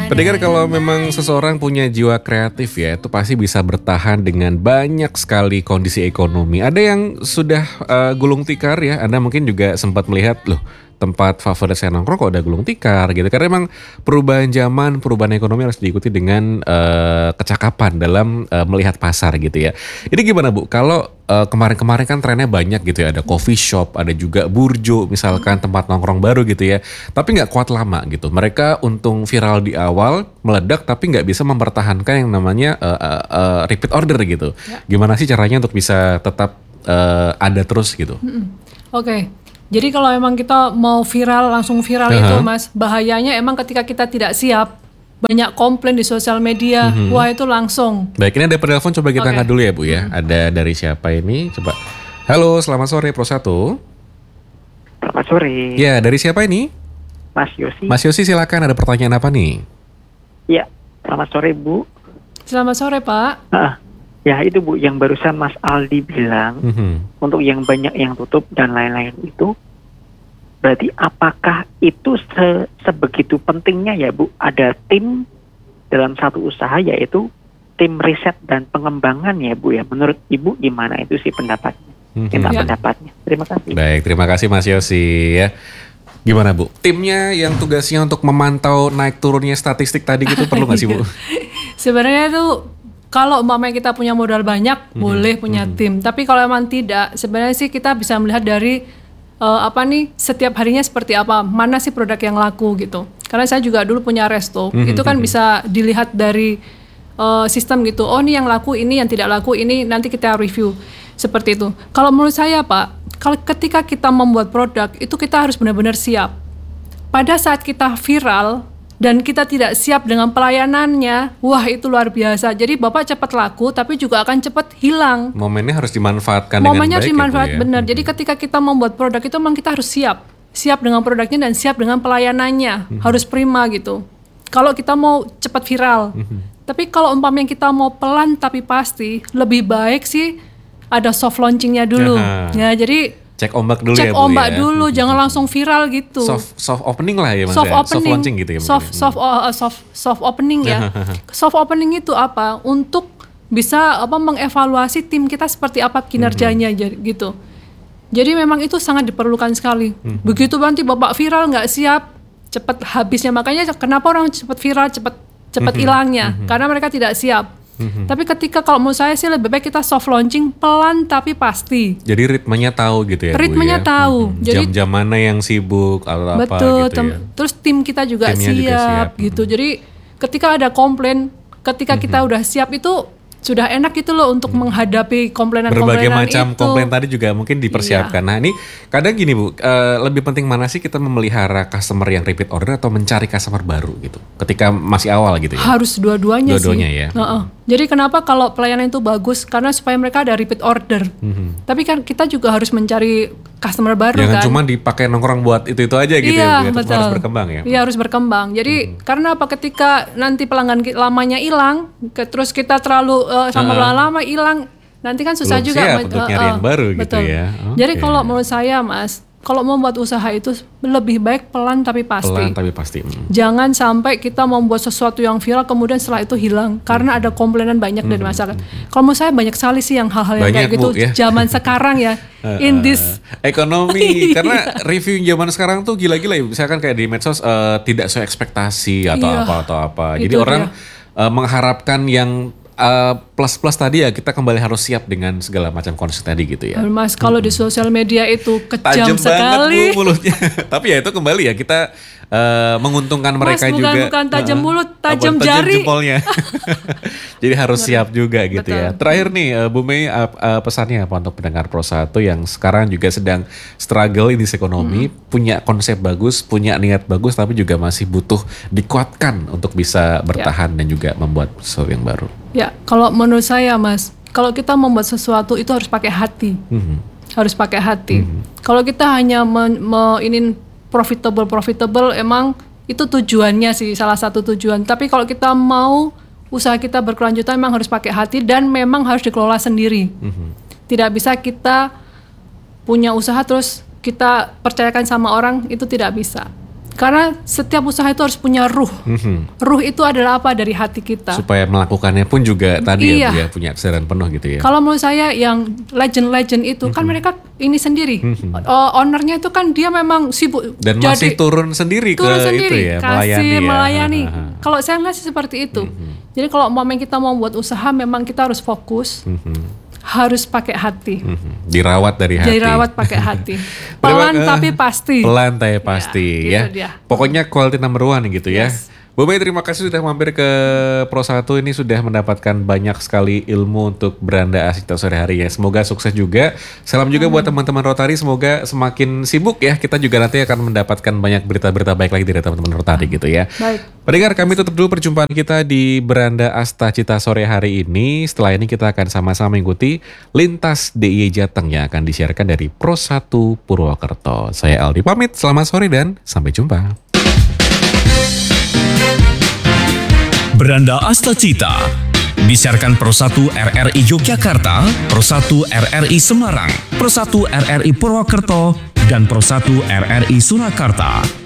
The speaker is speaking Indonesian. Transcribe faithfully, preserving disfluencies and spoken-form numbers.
Pendengar, kalau memang seseorang punya jiwa kreatif ya, itu pasti bisa bertahan dengan banyak sekali kondisi ekonomi. Ada yang sudah uh, gulung tikar ya, Anda mungkin juga sempat melihat, loh tempat favorit saya nongkrong kok ada gulung tikar gitu. Karena memang perubahan zaman, perubahan ekonomi harus diikuti dengan uh, kecakapan dalam uh, melihat pasar gitu ya. Ini gimana Bu, kalau uh, kemarin-kemarin kan trennya banyak gitu ya, ada coffee shop, ada juga burjo misalkan, tempat nongkrong baru gitu ya. Tapi gak kuat lama gitu. Mereka untung viral di awal, meledak tapi gak bisa mempertahankan yang namanya uh, uh, uh, repeat order gitu. Ya. Gimana sih caranya untuk bisa tetap uh, ada terus gitu? Hmm. Oke. Okay. Jadi kalau emang kita mau viral, langsung viral uh-huh. itu Mas, bahayanya emang ketika kita tidak siap, banyak komplain di sosial media, uh-huh. wah itu langsung. Baik, ini ada penelpon, coba kita angkat okay. dulu ya Bu ya. Uh-huh. Ada dari siapa ini? Coba. Halo, selamat sore Pro satu. Selamat sore. Ya, dari siapa ini? Mas Yosi. Mas Yosi, silakan, ada pertanyaan apa nih? Ya, selamat sore Bu. Selamat sore Pak. Uh, ya itu Bu, yang barusan Mas Aldi bilang, uh-huh. untuk yang banyak yang tutup dan lain-lain itu, berarti apakah itu se- sebegitu pentingnya ya Bu, ada tim dalam satu usaha, yaitu tim riset dan pengembangan ya Bu ya? Menurut Ibu gimana itu sih pendapatnya? Minta hmm. pendapatnya. Terima kasih. Baik, terima kasih Mas Yosi ya. Gimana Bu? Timnya yang tugasnya untuk memantau naik turunnya statistik tadi gitu perlu nggak sih Bu? Sebenarnya tuh kalau umpamanya kita punya modal banyak, mm-hmm. boleh punya mm-hmm. tim. Tapi kalau emang tidak, sebenarnya sih kita bisa melihat dari uh, apa nih setiap harinya seperti apa, mana sih produk yang laku gitu. Karena saya juga dulu punya resto, mm-hmm. itu kan bisa dilihat dari uh, sistem gitu. Oh ini yang laku, ini yang tidak laku, ini nanti kita review seperti itu. Kalau menurut saya Pak, kalau ketika kita membuat produk itu kita harus benar-benar siap. Pada saat kita viral dan kita tidak siap dengan pelayanannya, wah itu luar biasa. Jadi Bapak cepat laku, tapi juga akan cepat hilang. Momennya harus dimanfaatkan Momennya dengan baik. Momennya harus dimanfaatkan ya, benar. Hmm. Jadi ketika kita membuat produk itu memang kita harus siap. Siap dengan produknya dan siap dengan pelayanannya. Hmm. Harus prima gitu. Kalau kita mau cepat viral. Hmm. Tapi kalau umpamanya kita mau pelan tapi pasti, lebih baik sih ada soft launchingnya dulu. Aha. Ya jadi cek ombak dulu cek ya Bu ombak ya. dulu, jangan langsung viral gitu. Soft soft opening lah ya Mas. Soft ya? opening, soft launching gitu ya. Soft soft uh, soft soft opening ya. Soft opening itu apa? Untuk bisa apa mengevaluasi tim kita seperti apa kinerjanya mm-hmm. gitu. Jadi memang itu sangat diperlukan sekali. Mm-hmm. Begitu nanti Bapak viral nggak siap, cepat habisnya. Makanya kenapa orang cepat viral, cepat cepat hilangnya? Mm-hmm. Karena mereka tidak siap. Mm-hmm. Tapi ketika kalau menurut saya sih lebih baik kita soft launching pelan tapi pasti. Jadi ritmenya tahu gitu ya. Ritmenya Bu, ya? tahu. Mm-hmm. Jadi jam-jam mana yang sibuk atau betul, apa gitu tem- ya. Terus tim kita juga Timnya siap, juga siap gitu. Mm-hmm. Jadi ketika ada komplain, ketika mm-hmm. kita udah siap itu sudah enak gitu loh untuk hmm. menghadapi komplainan-komplainan itu. Berbagai macam komplain tadi juga mungkin dipersiapkan. Iya. Nah ini kadang gini Bu, uh, lebih penting mana sih kita memelihara customer yang repeat order atau mencari customer baru gitu? Ketika masih awal gitu ya? Harus dua-duanya, dua-duanya sih. ya. Uh-uh. Jadi kenapa kalau pelayanan itu bagus? Karena supaya mereka ada repeat order. Mm-hmm. Tapi kan kita juga harus mencari customer baru. Jangan kan. cuma dipakai nongkrong buat itu-itu aja gitu iya, ya. Betul. Harus berkembang ya. Iya harus berkembang. Jadi mm-hmm. karena apa? Ketika nanti pelanggan lamanya hilang, terus kita terlalu uh, sama pelanggan lama hilang, nanti kan susah belum juga siap untuk uh, nyari yang baru betul. Gitu ya. Okay. Jadi kalau menurut saya Mas, kalau membuat usaha itu lebih baik pelan tapi pasti. Pelan tapi pasti. Hmm. Jangan sampai kita membuat sesuatu yang viral kemudian setelah itu hilang karena ada komplainan banyak hmm. dari masyarakat. Hmm. Kalau menurut saya banyak sekali sih yang hal-hal yang banyak, kayak gitu Bu, ya? Zaman sekarang ya. In this ekonomi karena review zaman sekarang tuh gila-gila ya. Misalkan kayak di medsos uh, tidak sesuai ekspektasi atau iya, apa atau apa. Jadi itu orang uh, mengharapkan yang Uh, plus-plus tadi ya kita kembali harus siap dengan segala macam konsep tadi gitu ya. Mas kalau hmm. di sosial media itu kejam Tajem sekali. Banget Bu mulutnya. Tapi ya itu kembali ya kita uh, menguntungkan mereka Mas, bukan, juga. bukan tajam uh, mulut, tajam tajam jari. Jempolnya. Jadi harus siap juga gitu Betul. ya. Terakhir nih uh, Bu Mei uh, uh, pesannya apa untuk pendengar Pro satu yang sekarang juga sedang struggle ini ekonomi, hmm. punya konsep bagus, punya niat bagus tapi juga masih butuh dikuatkan untuk bisa bertahan ya. Dan juga membuat sesuatu yang baru. Ya, kalau menurut saya Mas, kalau kita membuat sesuatu itu harus pakai hati, mm-hmm. harus pakai hati. Mm-hmm. Kalau kita hanya me- me- ingin profitable profitable, emang itu tujuannya sih salah satu tujuan. Tapi kalau kita mau usaha kita berkelanjutan, memang harus pakai hati dan memang harus dikelola sendiri. Mm-hmm. Tidak bisa kita punya usaha terus kita percayakan sama orang, itu tidak bisa. Karena setiap usaha itu harus punya ruh. Mm-hmm. Ruh itu adalah apa? Dari hati kita. Supaya melakukannya pun juga tadi iya. ya Bu ya, punya kesadaran penuh gitu ya. Kalau menurut saya yang legend-legend itu mm-hmm. kan mereka ini sendiri. Mm-hmm. Uh, ownernya itu kan dia memang sibuk. Dan jadi, masih turun sendiri turun ke sendiri, itu ya, kasih, melayani ya. melayani. Kalau saya lihat seperti itu. Mm-hmm. Jadi kalau umpamanya kita mau buat usaha memang kita harus fokus. Mm-hmm. Harus pakai hati. Mm-hmm. Dirawat dari hati. Dirawat pakai hati. Pelan uh, tapi pasti. Pelan tapi pasti ya. ya. Pokoknya quality number one gitu yes. ya. Bu Mei, terima kasih sudah mampir ke Pro satu ini, sudah mendapatkan banyak sekali ilmu untuk beranda asik sore hari ya. Semoga sukses juga. Salam juga Amin. Buat teman-teman Rotary, semoga semakin sibuk ya. Kita juga nanti akan mendapatkan banyak berita-berita baik lagi dari teman-teman Rotary gitu ya. Baik. Pendengar, kami tutup dulu perjumpaan kita di Beranda Asta Cita sore hari ini. Setelah ini kita akan sama-sama mengikuti Lintas D I Y Jateng yang akan disiarkan dari Pro satu Purwokerto. Saya Aldi pamit, selamat sore dan sampai jumpa. Beranda Asta Cita disiarkan Pro satu R R I Yogyakarta, Pro satu R R I Semarang, Pro satu R R I Purwokerto, dan Pro satu R R I Surakarta.